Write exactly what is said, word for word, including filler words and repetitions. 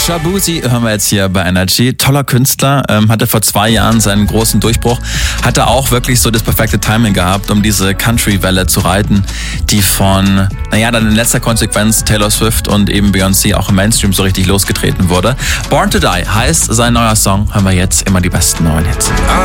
Shaboozey hören wir jetzt hier bei Energy. Toller Künstler, ähm, hatte vor zwei Jahren seinen großen Durchbruch, hatte auch wirklich so das perfekte Timing gehabt, um diese Country-Welle zu reiten, die von, naja, dann in letzter Konsequenz Taylor Swift und eben Beyoncé auch im Mainstream so richtig losgetreten wurde. Born to Die heißt sein neuer Song, hören wir jetzt immer die besten neuen Hits.